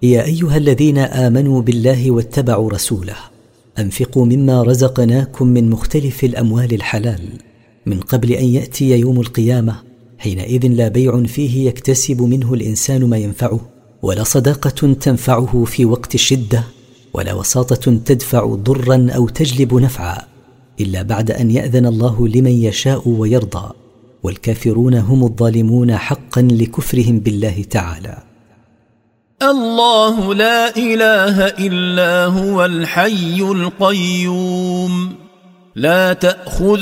يا أيها الذين آمنوا بالله واتبعوا رسوله أنفقوا مما رزقناكم من مختلف الأموال الحلال من قبل أن يأتي يوم القيامة حينئذ لا بيع فيه يكتسب منه الإنسان ما ينفعه، ولا صداقة تنفعه في وقت الشدة، ولا وساطة تدفع ضرا أو تجلب نفعا، إلا بعد أن يأذن الله لمن يشاء ويرضى، والكافرون هم الظالمون حقا لكفرهم بالله تعالى. الله لا إله إلا هو الحي القيوم لا تأخذ